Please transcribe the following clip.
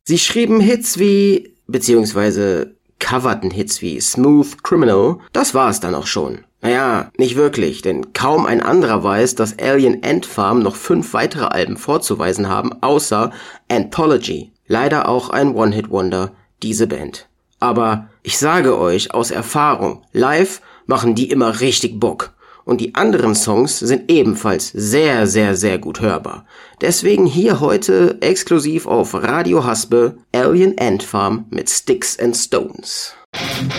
Sie schrieben Hits wie, beziehungsweise coverten Hits wie Smooth Criminal, das war es dann auch schon. Naja, nicht wirklich, denn kaum ein anderer weiß, dass Alien Ant Farm noch 5 weitere Alben vorzuweisen haben, außer Anthology. Leider auch ein One-Hit-Wonder, diese Band. Aber ich sage euch aus Erfahrung, live machen die immer richtig Bock. Und die anderen Songs sind ebenfalls sehr, sehr, sehr gut hörbar. Deswegen hier heute exklusiv auf Radio Haspe Alien Ant Farm mit Sticks and Stones.